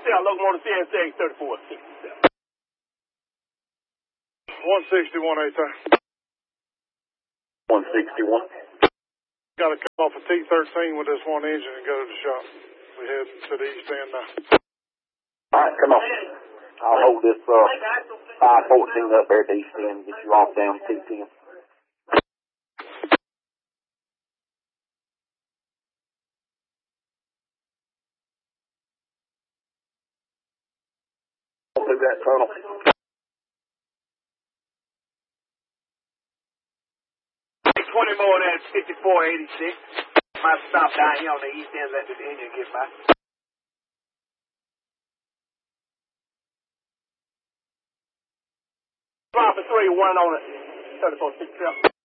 locomotive CSX 3467. 161, 8 there. 161. Got to come off of T13 with this one engine and go to the shop. We head to the east end now. Alright, come on. I'll hold this 514 up there at the east end and get you off down T10. Through that tunnel. 20 more than 5486. Might stop down here on the east end, let this engine get by. Drop a 3-1 on it. 3467.